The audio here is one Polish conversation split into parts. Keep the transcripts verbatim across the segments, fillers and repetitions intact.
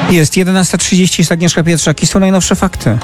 Jest jedenasta trzydzieści, Agnieszka Pietrzak i są najnowsze fakty.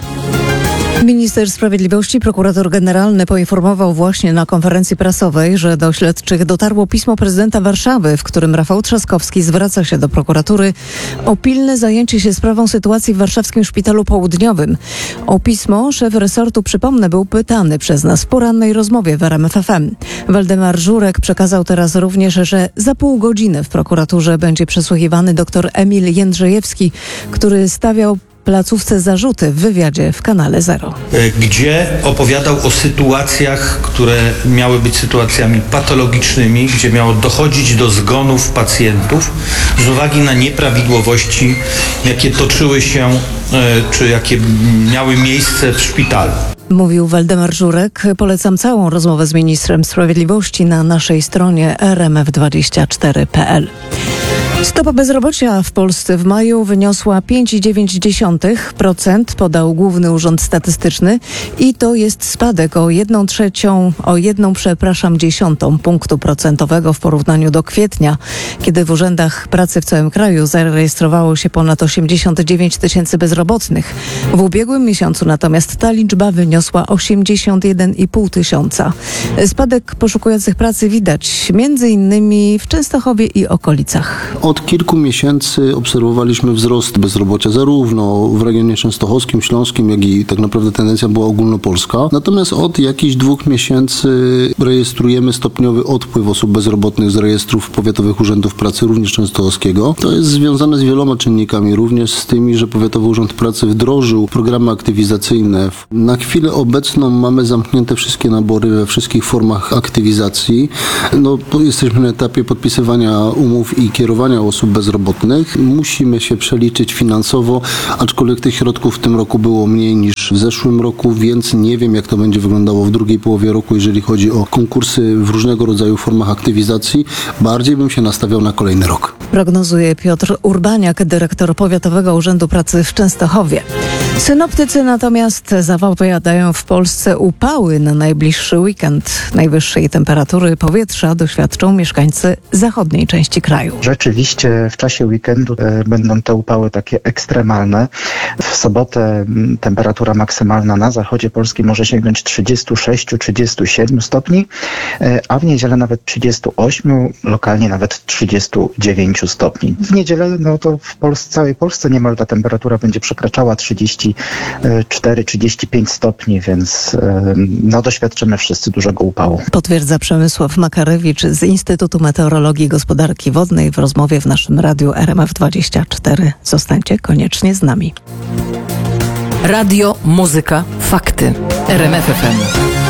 Minister Sprawiedliwości, prokurator generalny poinformował właśnie na konferencji prasowej, że do śledczych dotarło pismo prezydenta Warszawy, w którym Rafał Trzaskowski zwraca się do prokuratury o pilne zajęcie się sprawą sytuacji w warszawskim szpitalu południowym. O pismo szef resortu, przypomnę, był pytany przez nas w porannej rozmowie w R M F F M. Waldemar Żurek przekazał teraz również, że za pół godziny w prokuraturze będzie przesłuchiwany dr Emil Jędrzejewski, który stawiał placówce zarzuty w wywiadzie w kanale Zero. Gdzie opowiadał o sytuacjach, które miały być sytuacjami patologicznymi, gdzie miało dochodzić do zgonów pacjentów z uwagi na nieprawidłowości, jakie toczyły się, czy jakie miały miejsce w szpitalu. Mówił Waldemar Żurek. Polecam całą rozmowę z ministrem sprawiedliwości na naszej stronie r m f dwadzieścia cztery kropka p l. Stopa bezrobocia w Polsce w maju wyniosła pięć przecinek dziewięć procent, podał Główny Urząd Statystyczny i to jest spadek o jedną trzecią, o jedną, przepraszam, dziesiątą punktu procentowego w porównaniu do kwietnia, kiedy w urzędach pracy w całym kraju zarejestrowało się ponad osiemdziesiąt dziewięć tysięcy bezrobotnych. W ubiegłym miesiącu natomiast ta liczba wyniosła osiemdziesiąt jeden i pół tysiąca. Spadek poszukujących pracy widać między innymi w Częstochowie i okolicach. Od kilku miesięcy obserwowaliśmy wzrost bezrobocia zarówno w regionie częstochowskim, śląskim, jak i tak naprawdę tendencja była ogólnopolska. Natomiast od jakichś dwóch miesięcy rejestrujemy stopniowy odpływ osób bezrobotnych z rejestrów powiatowych urzędów pracy, również częstochowskiego. To jest związane z wieloma czynnikami, również z tymi, że Powiatowy Urząd Pracy wdrożył programy aktywizacyjne. Na chwilę obecną mamy zamknięte wszystkie nabory we wszystkich formach aktywizacji. No, jesteśmy na etapie podpisywania umów i kierowania osób bezrobotnych. Musimy się przeliczyć finansowo, aczkolwiek tych środków w tym roku było mniej niż w zeszłym roku, więc nie wiem, jak to będzie wyglądało w drugiej połowie roku, jeżeli chodzi o konkursy w różnego rodzaju formach aktywizacji. Bardziej bym się nastawiał na kolejny rok. Prognozuje Piotr Urbaniak, dyrektor Powiatowego Urzędu Pracy w Częstochowie. Synoptycy natomiast zapowiadają w Polsce upały na najbliższy weekend. Najwyższej temperatury powietrza doświadczą mieszkańcy zachodniej części kraju. Rzeczywiście w czasie weekendu e, będą te upały takie ekstremalne. W sobotę m, temperatura maksymalna na zachodzie Polski może sięgnąć trzydzieści sześć do trzydziestu siedmiu stopni, e, a w niedzielę nawet trzydzieści osiem, lokalnie nawet trzydzieści dziewięć stopni. W niedzielę no to w Polsce, całej Polsce niemal ta temperatura będzie przekraczała trzydzieści cztery trzydzieści pięć stopni, więc e, no doświadczymy wszyscy dużego upału. Potwierdza Przemysław Makarewicz z Instytutu Meteorologii i Gospodarki Wodnej w rozmowie w naszym radiu R M F dwadzieścia cztery. Zostańcie koniecznie z nami. Radio, muzyka, fakty. R M F F M.